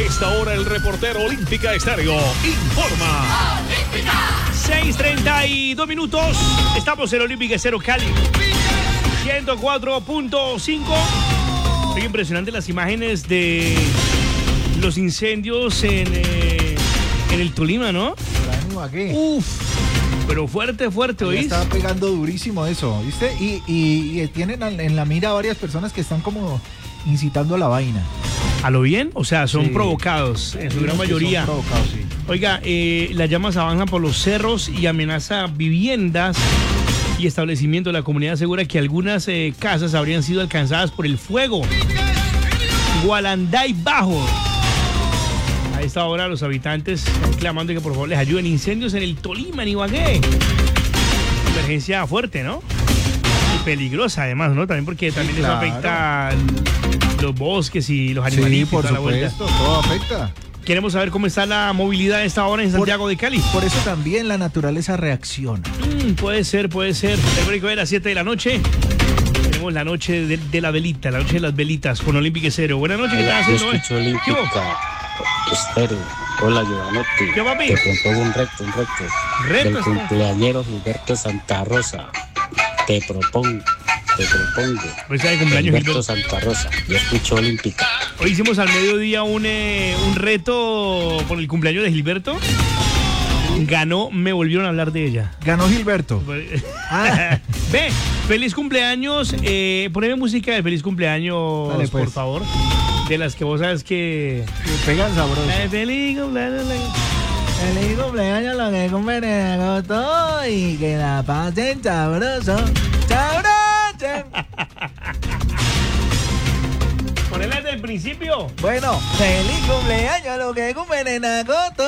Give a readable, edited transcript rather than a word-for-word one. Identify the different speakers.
Speaker 1: esta hora el reportero Olímpica Estéreo informa. 6:32 minutos. Estamos en Olímpica Estéreo Cali. 104.5. Muy impresionante las imágenes de los incendios en el Tolima, ¿no? Uf, pero fuerte, ¿oíste?
Speaker 2: Estaba pegando durísimo eso, ¿viste? Y tienen en la mira varias personas que están como incitando a la vaina.
Speaker 1: ¿A lo bien? O sea, son provocados, en su gran mayoría.
Speaker 2: Son provocados, sí.
Speaker 1: Oiga, las llamas avanzan por los cerros y amenaza viviendas y establecimientos. La comunidad asegura que algunas casas habrían sido alcanzadas por el fuego. Gualanday Bajo. A esta hora los habitantes están clamando que por favor les ayuden. Incendios en el Tolima, en Ibagué. Emergencia fuerte, ¿no? Y peligrosa además, ¿no? También porque también eso afecta los bosques y los animalitos.
Speaker 2: Sí, por supuesto, todo afecta.
Speaker 1: Queremos saber cómo está la movilidad a esta hora en Santiago de Cali.
Speaker 2: Por eso también la naturaleza reacciona.
Speaker 1: Puede ser. El periódico de las 7 de la noche. Tenemos la noche de la velita, la noche de las velitas con Olímpica Estéreo. Buenas noches, ¿qué estás haciendo hoy?
Speaker 3: Olímpica Estéreo. Hola, Giovanotti.
Speaker 1: ¿Qué, papi?
Speaker 3: Te propongo un reto.
Speaker 1: ¿Reto?
Speaker 3: Del cumpleañero Gilberto Santa Rosa. Te propongo.
Speaker 1: Hoy está de cumpleaños
Speaker 3: Gilberto Santa Rosa. Yo escucho Olímpica.
Speaker 1: Hoy hicimos al mediodía un reto por el cumpleaños de Gilberto. Ganó, me volvieron a hablar de ella.
Speaker 2: Ganó Gilberto.
Speaker 1: Ve, feliz cumpleaños. Poneme música de feliz cumpleaños, dale, pues, por favor. De las que vos sabes que
Speaker 2: pegan sabroso.
Speaker 1: Feliz cumpleaños.
Speaker 2: Feliz cumpleaños, lo que cumplen en agosto y que la pasen sabroso.
Speaker 1: Ponela desde el principio.
Speaker 2: Bueno, feliz cumpleaños, lo que cumplen en agosto.